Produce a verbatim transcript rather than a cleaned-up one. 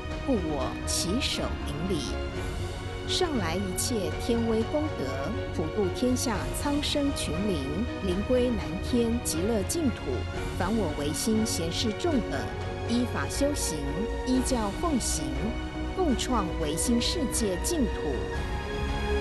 故我起手领礼。上来一切天威功德，普度天下苍生群灵，灵归南天极乐净土。凡我唯心贤士众等，依法修行，依教奉行，共创唯心世界净土。